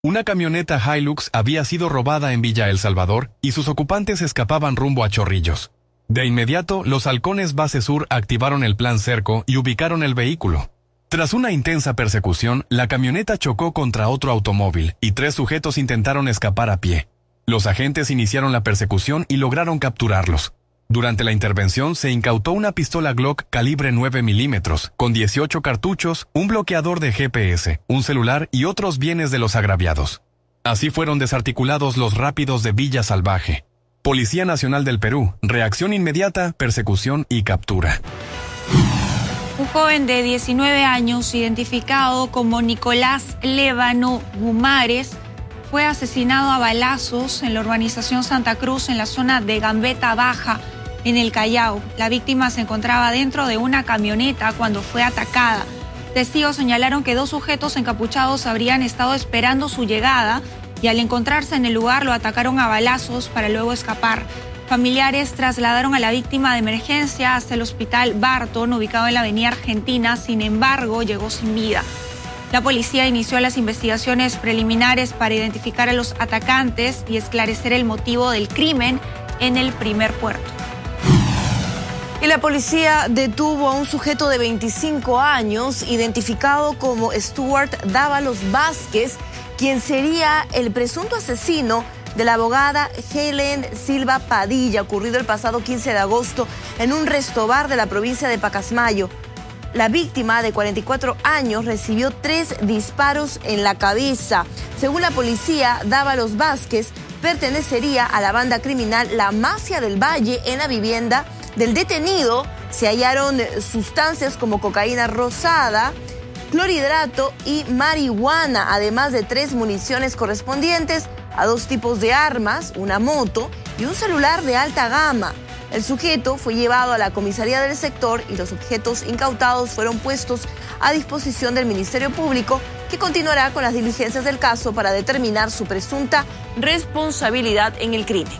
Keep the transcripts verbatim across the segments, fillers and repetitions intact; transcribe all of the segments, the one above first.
Una camioneta Hilux había sido robada en Villa El Salvador y sus ocupantes escapaban rumbo a Chorrillos. De inmediato, los halcones Base Sur activaron el plan cerco y ubicaron el vehículo. Tras una intensa persecución, la camioneta chocó contra otro automóvil y tres sujetos intentaron escapar a pie. Los agentes iniciaron la persecución y lograron capturarlos. Durante la intervención se incautó una pistola Glock calibre nueve milímetros, con dieciocho cartuchos, un bloqueador de G P S, un celular y otros bienes de los agraviados. Así fueron desarticulados los rápidos de Villa Salvaje. Policía Nacional del Perú, reacción inmediata, persecución y captura. Un joven de diecinueve años, identificado como Nicolás Lévano Gumares, fue asesinado a balazos en la urbanización Santa Cruz, en la zona de Gambetta Baja, en el Callao. La víctima se encontraba dentro de una camioneta cuando fue atacada. Testigos señalaron que dos sujetos encapuchados habrían estado esperando su llegada y al encontrarse en el lugar lo atacaron a balazos para luego escapar. Familiares trasladaron a la víctima de emergencia hasta el hospital Barton, ubicado en la avenida Argentina. Sin embargo, llegó sin vida. La policía inició las investigaciones preliminares para identificar a los atacantes y esclarecer el motivo del crimen en el primer puerto. Y la policía detuvo a un sujeto de veinticinco años, identificado como Stuart Dávalos Vázquez, quien sería el presunto asesino de la abogada Helen Silva Padilla, ocurrido el pasado quince de agosto en un restobar de la provincia de Pacasmayo. La víctima, de cuarenta y cuatro años, recibió tres disparos en la cabeza. Según la policía, Dávalos Vázquez pertenecería a la banda criminal La Mafia del Valle. En la vivienda del detenido se hallaron sustancias como cocaína rosada, clorhidrato y marihuana, además de tres municiones correspondientes a dos tipos de armas, una moto y un celular de alta gama. El sujeto fue llevado a la comisaría del sector y los objetos incautados fueron puestos a disposición del Ministerio Público, que continuará con las diligencias del caso para determinar su presunta responsabilidad en el crimen.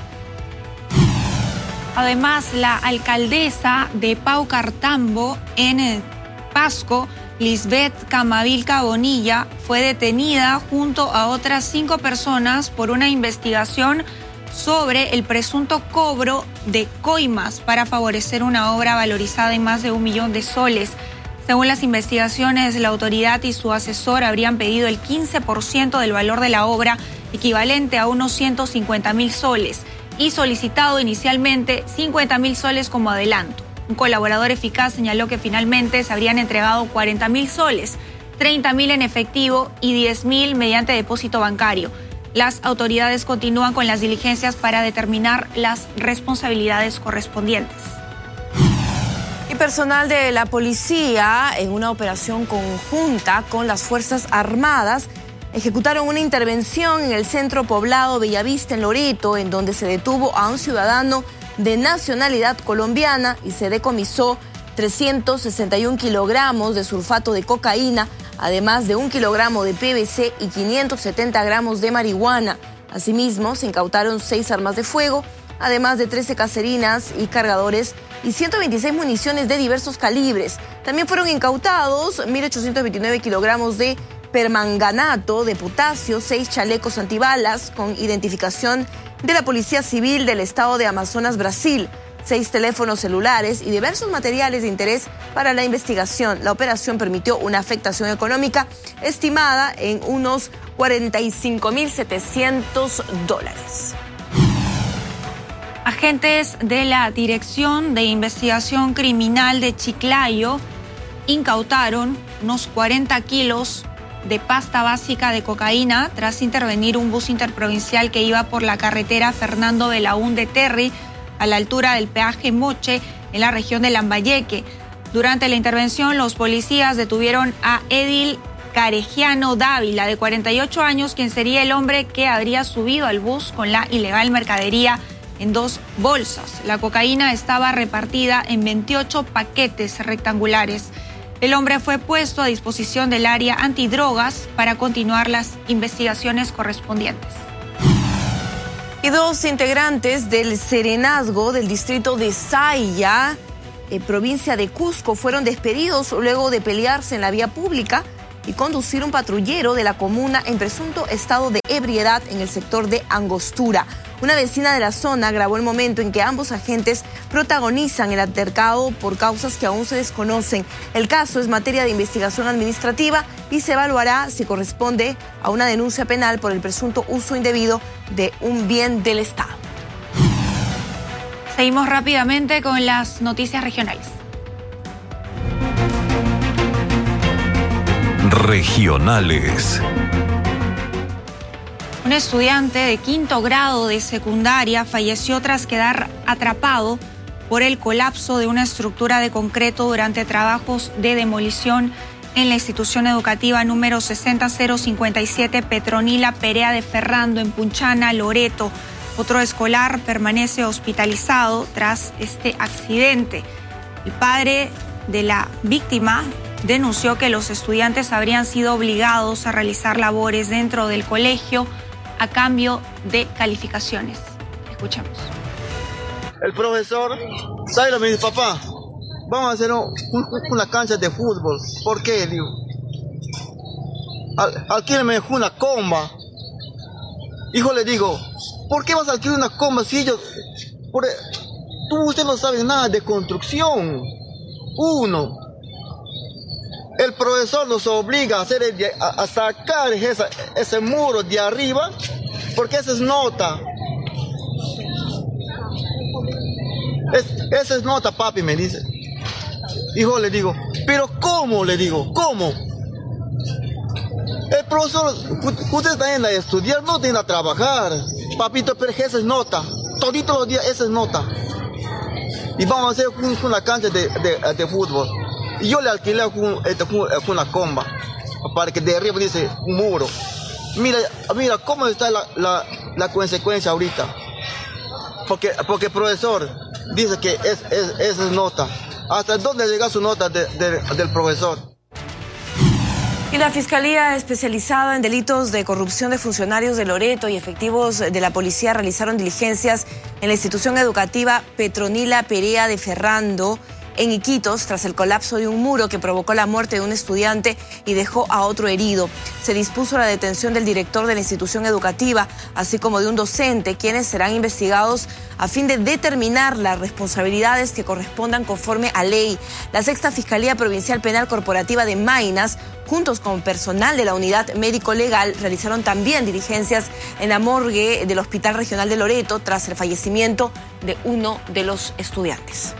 Además, la alcaldesa de Paucartambo, en Pasco, Lisbeth Camavilca Bonilla, fue detenida junto a otras cinco personas por una investigación sobre el presunto cobro de coimas para favorecer una obra valorizada en más de un millón de soles. Según las investigaciones, la autoridad y su asesor habrían pedido el quince por ciento del valor de la obra, equivalente a unos ciento cincuenta mil soles, y solicitado inicialmente cincuenta mil soles como adelanto. Un colaborador eficaz señaló que finalmente se habrían entregado cuarenta mil soles, treinta mil en efectivo y diez mil mediante depósito bancario. Las autoridades continúan con las diligencias para determinar las responsabilidades correspondientes. Y personal de la policía, en una operación conjunta con las Fuerzas Armadas, ejecutaron una intervención en el centro poblado Bellavista, en Loreto, en donde se detuvo a un ciudadano de nacionalidad colombiana y se decomisó trescientos sesenta y un kilogramos de sulfato de cocaína, además de un kilogramo de P V C y quinientos setenta gramos de marihuana. Asimismo, se incautaron seis armas de fuego, además de trece caserinas y cargadores y ciento veintiséis municiones de diversos calibres. También fueron incautados mil ochocientos veintinueve kilogramos de permanganato de potasio, seis chalecos antibalas con identificación de la Policía Civil del Estado de Amazonas, Brasil, seis teléfonos celulares y diversos materiales de interés para la investigación. La operación permitió una afectación económica estimada en unos cuarenta y cinco mil setecientos dólares. Agentes de la Dirección de Investigación Criminal de Chiclayo incautaron unos cuarenta kilos de pasta básica de cocaína tras intervenir un bus interprovincial que iba por la carretera Fernando Belaúnde Terry, a la altura del peaje Moche, en la región de Lambayeque. Durante la intervención, los policías detuvieron a Edil Carejiano Dávila, de cuarenta y ocho años, quien sería el hombre que habría subido al bus con la ilegal mercadería en dos bolsas. La cocaína estaba repartida en veintiocho paquetes rectangulares. El hombre fue puesto a disposición del área antidrogas para continuar las investigaciones correspondientes. Y dos integrantes del Serenazgo del distrito de Saya, eh, provincia de Cusco, fueron despedidos luego de pelearse en la vía pública. y conducir un patrullero de la comuna en presunto estado de ebriedad en el sector de Angostura. Una vecina de la zona grabó el momento en que ambos agentes protagonizan el altercado por causas que aún se desconocen. El caso es materia de investigación administrativa y se evaluará si corresponde a una denuncia penal por el presunto uso indebido de un bien del Estado. Seguimos rápidamente con las noticias regionales. Regionales. Un estudiante de quinto grado de secundaria falleció tras quedar atrapado por el colapso de una estructura de concreto durante trabajos de demolición en la institución educativa número sesenta mil cincuenta y siete Petronila Perea de Ferrando en Punchana, Loreto. Otro escolar permanece hospitalizado tras este accidente. El padre de la víctima denunció que los estudiantes habrían sido obligados a realizar labores dentro del colegio a cambio de calificaciones. Escuchamos. El profesor, ¿sabe lo que me dice? Papá, vamos a hacer un, un, una cancha de fútbol. ¿Por qué? Digo, Al, alquílame una comba. Hijo, le digo, ¿por qué vas a alquilar una comba si yo... Por, tú, usted no sabe nada de construcción. Uno. El profesor nos obliga a, hacer el, a, a sacar esa, ese muro de arriba, porque esa es nota. Es, esa es nota, papi, me dice. Hijo, le digo, ¿pero cómo? Le digo, ¿cómo? El profesor, usted está a estudiar, no tiene a trabajar. Papito, pero esa es nota. Toditos los días, esa es nota. Y vamos a hacer una cancha de, de, de fútbol. Y yo le alquilé con, con una comba, para que de arriba dice un muro. Mira, mira cómo está la, la, la consecuencia ahorita. Porque, porque el profesor dice que es, es, esa es nota. ¿Hasta dónde llega su nota de, de, del profesor? Y la Fiscalía Especializada en Delitos de Corrupción de Funcionarios de Loreto y efectivos de la policía realizaron diligencias en la institución educativa Petronila Perea de Ferrando, en Iquitos, tras el colapso de un muro que provocó la muerte de un estudiante y dejó a otro herido. Se dispuso la detención del director de la institución educativa, así como de un docente, quienes serán investigados a fin de determinar las responsabilidades que correspondan conforme a ley. La Sexta Fiscalía Provincial Penal Corporativa de Maynas, juntos con personal de la Unidad Médico-Legal, realizaron también diligencias en la morgue del Hospital Regional de Loreto tras el fallecimiento de uno de los estudiantes.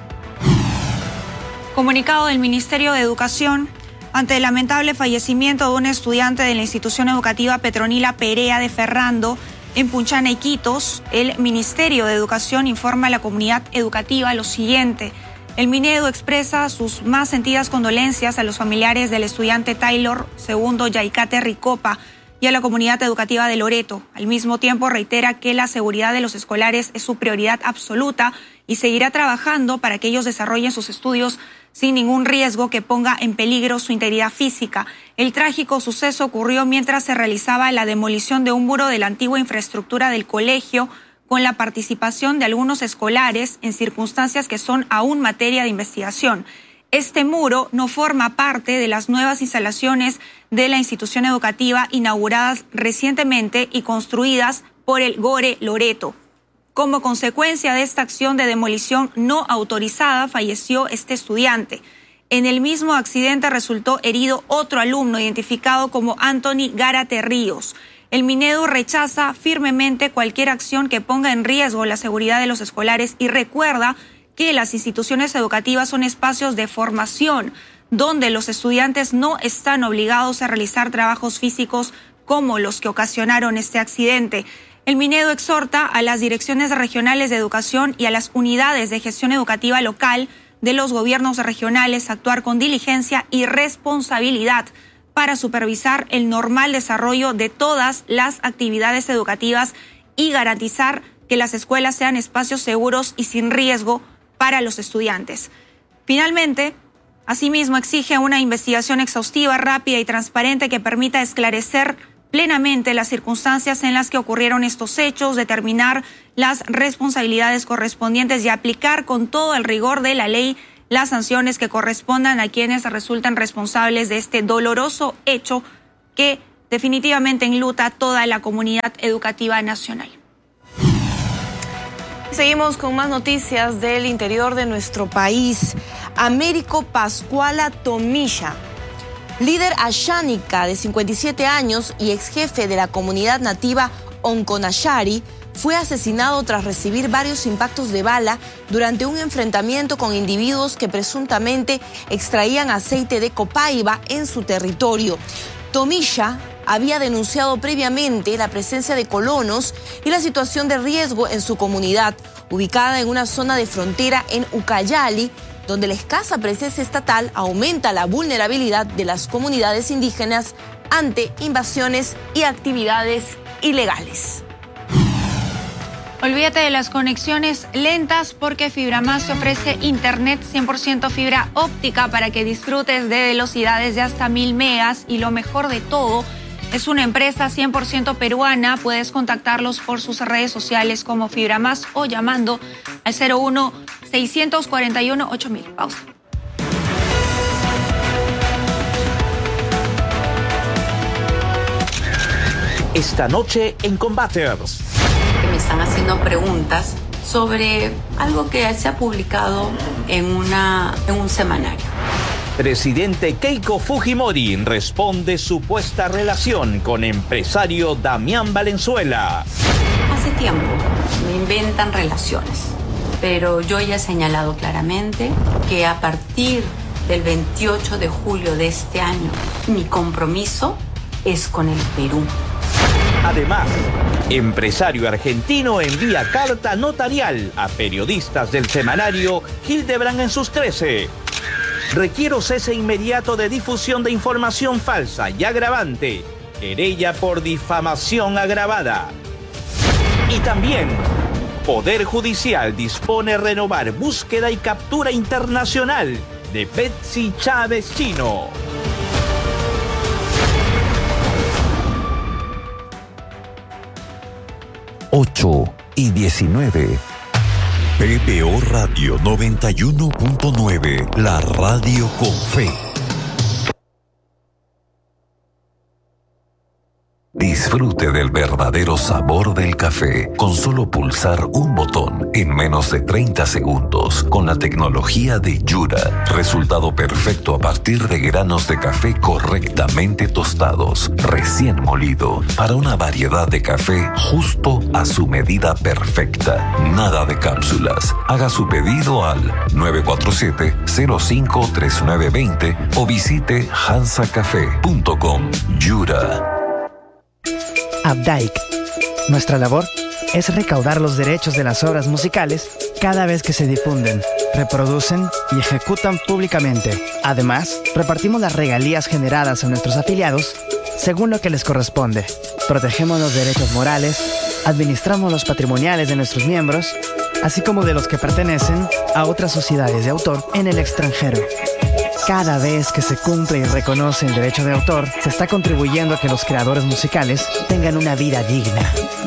Comunicado del Ministerio de Educación ante el lamentable fallecimiento de un estudiante de la institución educativa Petronila Perea de Ferrando en Punchana, Iquitos, el Ministerio de Educación informa a la comunidad educativa lo siguiente. El Minedu expresa sus más sentidas condolencias a los familiares del estudiante Taylor segundo Yaicate Ricopa y a la comunidad educativa de Loreto. Al mismo tiempo reitera que la seguridad de los escolares es su prioridad absoluta y seguirá trabajando para que ellos desarrollen sus estudios sin ningún riesgo que ponga en peligro su integridad física. El trágico suceso ocurrió mientras se realizaba la demolición de un muro de la antigua infraestructura del colegio con la participación de algunos escolares en circunstancias que son aún materia de investigación. Este muro no forma parte de las nuevas instalaciones de la institución educativa inauguradas recientemente y construidas por el Gore Loreto. Como consecuencia de esta acción de demolición no autorizada, falleció este estudiante. En el mismo accidente resultó herido otro alumno identificado como Anthony Gárate Ríos. El Minedu rechaza firmemente cualquier acción que ponga en riesgo la seguridad de los escolares y recuerda que las instituciones educativas son espacios de formación donde los estudiantes no están obligados a realizar trabajos físicos como los que ocasionaron este accidente. El Minedu exhorta a las direcciones regionales de educación y a las unidades de gestión educativa local de los gobiernos regionales a actuar con diligencia y responsabilidad para supervisar el normal desarrollo de todas las actividades educativas y garantizar que las escuelas sean espacios seguros y sin riesgo para los estudiantes. Finalmente, asimismo exige una investigación exhaustiva, rápida y transparente que permita esclarecer plenamente las circunstancias en las que ocurrieron estos hechos, determinar las responsabilidades correspondientes y aplicar con todo el rigor de la ley las sanciones que correspondan a quienes resulten responsables de este doloroso hecho que definitivamente enluta a toda la comunidad educativa nacional. Seguimos con más noticias del interior de nuestro país. Américo Pascuala Tomilla, líder ashánica de cincuenta y siete años y ex jefe de la comunidad nativa Onconashari, fue asesinado tras recibir varios impactos de bala durante un enfrentamiento con individuos que presuntamente extraían aceite de copaiba en su territorio. Tomilla había denunciado previamente la presencia de colonos y la situación de riesgo en su comunidad, ubicada en una zona de frontera en Ucayali, donde la escasa presencia estatal aumenta la vulnerabilidad de las comunidades indígenas ante invasiones y actividades ilegales. Olvídate de las conexiones lentas porque FibraMás te ofrece internet cien por ciento fibra óptica para que disfrutes de velocidades de hasta mil megas y lo mejor de todo, es una empresa cien por ciento peruana. Puedes contactarlos por sus redes sociales como FibraMás o llamando al cero uno, seiscientos cuarenta y uno, ocho mil. Pausa. Esta noche en Combaters. Me están haciendo preguntas sobre algo que se ha publicado en, una, en un semanario. Presidente Keiko Fujimori responde supuesta relación con empresario Damián Valenzuela. Hace tiempo me inventan relaciones, pero yo ya he señalado claramente que a partir del veintiocho de julio de este año, mi compromiso es con el Perú. Además, empresario argentino envía carta notarial a periodistas del semanario Hildebrand en sus trece. Requiero cese inmediato de difusión de información falsa y agravante. Querella por difamación agravada. Y también, Poder Judicial dispone renovar búsqueda y captura internacional de Betsy Chávez Chino. ocho y diecinueve. P B O Radio noventa y uno punto nueve, la radio con fe. Disfrute del verdadero sabor del café con solo pulsar un botón en menos de treinta segundos con la tecnología de Yura. Resultado perfecto a partir de granos de café correctamente tostados, recién molido, para una variedad de café justo a su medida perfecta. Nada de cápsulas. Haga su pedido al nueve cuatro siete, cero cinco tres nueve dos cero o visite hansa café punto com. Yura. Updike. Nuestra labor es recaudar los derechos de las obras musicales cada vez que se difunden, reproducen y ejecutan públicamente. Además, repartimos las regalías generadas a nuestros afiliados según lo que les corresponde. Protegemos los derechos morales, administramos los patrimoniales de nuestros miembros, así como de los que pertenecen a otras sociedades de autor en el extranjero. Cada vez que se cumple y reconoce el derecho de autor, se está contribuyendo a que los creadores musicales tengan una vida digna.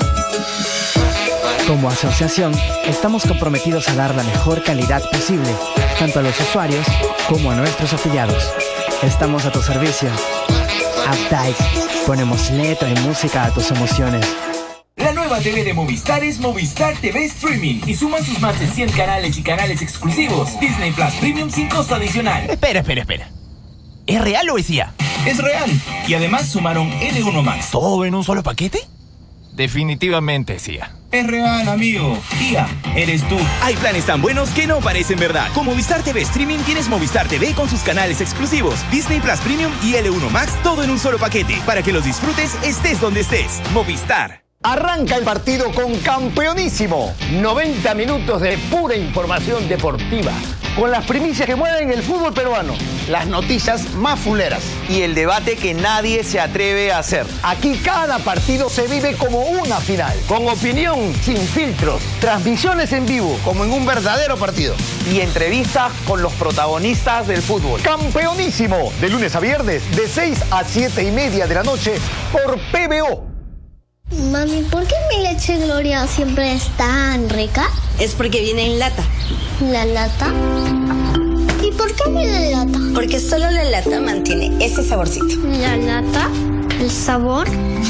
Como asociación, estamos comprometidos a dar la mejor calidad posible, tanto a los usuarios como a nuestros afiliados. Estamos a tu servicio. Updike. Ponemos letra y música a tus emociones. La nueva T V de Movistar es Movistar T V Streaming y suman sus más de cien canales y canales exclusivos. Disney Plus Premium sin costo adicional. Espera, espera, espera. ¿Es real o es I A? Es real. Y además sumaron L uno Max. ¿Todo en un solo paquete? Definitivamente es I A. Es real, amigo. I A, eres tú. Hay planes tan buenos que no parecen verdad. Con Movistar T V Streaming tienes Movistar T V con sus canales exclusivos, Disney Plus Premium y L uno Max, todo en un solo paquete, para que los disfrutes estés donde estés. Movistar. Arranca el partido con Campeonísimo. noventa minutos de pura información deportiva, con las primicias que mueven el fútbol peruano, las noticias más fuleras y el debate que nadie se atreve a hacer. Aquí cada partido se vive como una final, con opinión sin filtros, transmisiones en vivo, como en un verdadero partido, y entrevistas con los protagonistas del fútbol. Campeonísimo, de lunes a viernes, de seis a siete y media de la noche, por P B O. Mami, ¿por qué mi leche Gloria siempre es tan rica? Es porque viene en lata. ¿La lata? por qué me la lata? Porque solo la lata mantiene ese saborcito. ¿La lata? ¿El sabor?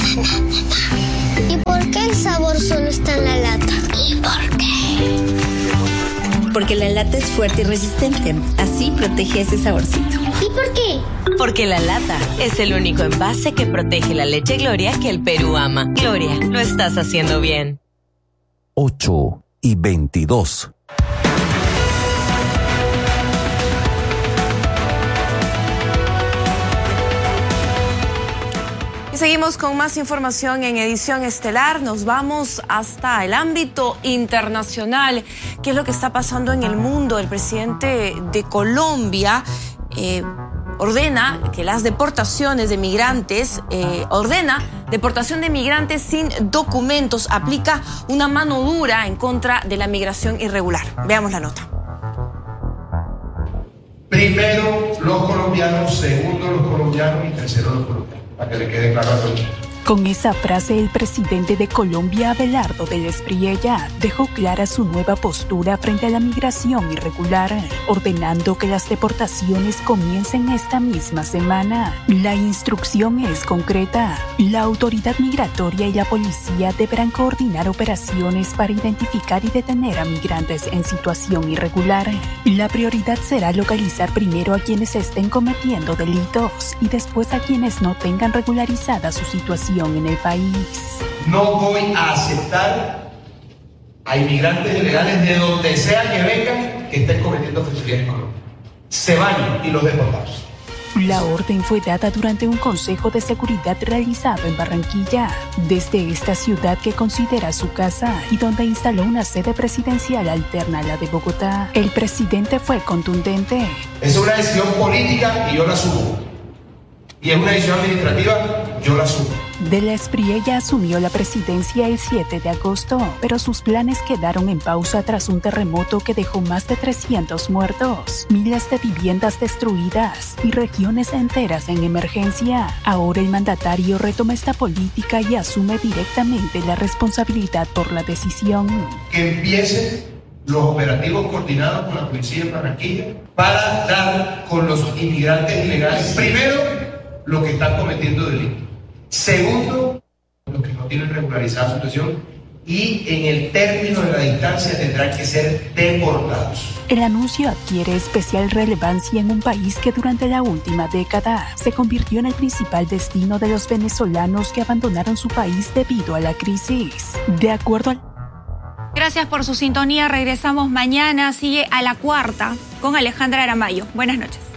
¿Y por qué el sabor solo está en la lata? ¿Y por qué? Porque la lata es fuerte y resistente. Así protege ese saborcito. ¿Y por qué? Porque la lata es el único envase que protege la leche Gloria que el Perú ama. Gloria, lo estás haciendo bien. ocho y veintidós. Y seguimos con más información en Edición Estelar. Nos vamos hasta el ámbito internacional. ¿Qué es lo que está pasando en el mundo? El presidente de Colombia eh, ordena que las deportaciones de migrantes, eh, ordena deportación de migrantes sin documentos, aplica una mano dura en contra de la migración irregular. Veamos la nota. Primero los colombianos, segundo los colombianos y tercero los colombianos, para que le quede claro a todos. Con esa frase, el presidente de Colombia, Abelardo del Espriella, dejó clara su nueva postura frente a la migración irregular, ordenando que las deportaciones comiencen esta misma semana. La instrucción es concreta. La autoridad migratoria y la policía deberán coordinar operaciones para identificar y detener a migrantes en situación irregular. La prioridad será localizar primero a quienes estén cometiendo delitos y después a quienes no tengan regularizada su situación en el país. No voy a aceptar a inmigrantes ilegales de donde sea que vengan que estén cometiendo fechorías en Colombia. Se van y los deportamos. La orden fue dada durante un consejo de seguridad realizado en Barranquilla, desde esta ciudad que considera su casa y donde instaló una sede presidencial alterna a la de Bogotá. El presidente fue contundente. Es una decisión política y yo la asumo. Y es una decisión administrativa, yo la asumo. De la Espriella asumió la presidencia el siete de agosto, pero sus planes quedaron en pausa tras un terremoto que dejó más de trescientos muertos, miles de viviendas destruidas y regiones enteras en emergencia. Ahora el mandatario retoma esta política y asume directamente la responsabilidad por la decisión. Que empiecen los operativos coordinados con la policía en Barranquilla para dar con los inmigrantes ilegales, primero, los que están cometiendo delitos. Segundo, los que no tienen regularizada su situación y en el término de la distancia tendrán que ser deportados. El anuncio adquiere especial relevancia en un país que durante la última década se convirtió en el principal destino de los venezolanos que abandonaron su país debido a la crisis. De acuerdo al... Gracias por su sintonía. Regresamos mañana. Sigue A la Cuarta con Alejandra Aramayo. Buenas noches.